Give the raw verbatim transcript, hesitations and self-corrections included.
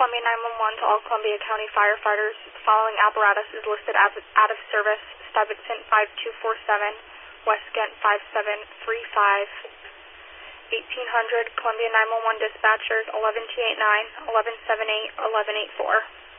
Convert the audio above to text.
Columbia nine one one to all Columbia County firefighters. The following apparatus is listed as out of service. Stuyvesant five two four seven, West Ghent five seven three five, eighteen hundred Columbia nine one one dispatchers, eleven T eighty-nine, eleven seventy-eight, eleven eighty-four.